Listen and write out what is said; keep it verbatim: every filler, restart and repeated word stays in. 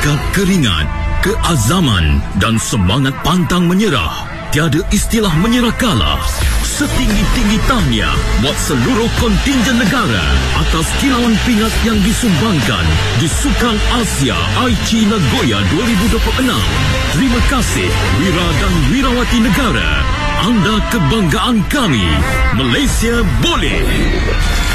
Tekad keringat, keazaman dan semangat pantang menyerah. Tiada istilah menyerah kalah. Setinggi-tinggi tahniah buat seluruh kontingen negara atas kilauan pingat yang disumbangkan di Sukan Asia Aichi Nagoya dua ribu dua puluh enam. Terima kasih Wira dan Wirawati negara. Anda kebanggaan kami. Malaysia boleh.